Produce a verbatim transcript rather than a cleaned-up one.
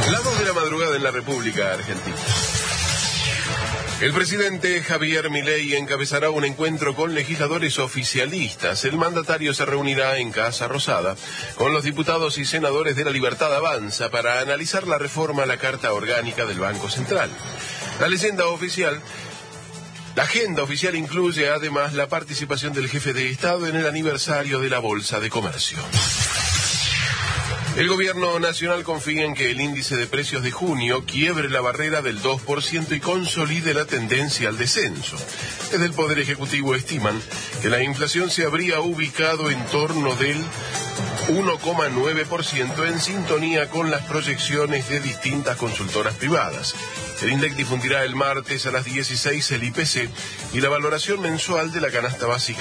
Las dos de la madrugada en la República Argentina. El presidente Javier Milei encabezará un encuentro con legisladores oficialistas. El mandatario se reunirá en Casa Rosada con los diputados y senadores de La Libertad Avanza para analizar la reforma a la Carta Orgánica del Banco Central. La leyenda oficial, la agenda oficial incluye además la participación del jefe de Estado en el aniversario de la Bolsa de Comercio. El gobierno nacional confía en que el índice de precios de junio quiebre la barrera del dos por ciento y consolide la tendencia al descenso. Desde el Poder Ejecutivo estiman que la inflación se habría ubicado en torno del uno coma nueve por ciento en sintonía con las proyecciones de distintas consultoras privadas. El INDEC difundirá el martes a las dieciséis el I P C y la valoración mensual de la canasta básica